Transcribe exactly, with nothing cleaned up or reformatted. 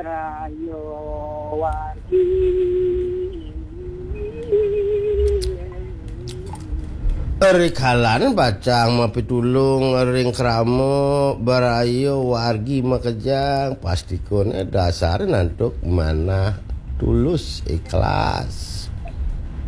berayo wargi Rikalan bacang mapitulung ring kramo barayo wargi makejang pastikone dasar nantuk mana tulus ikhlas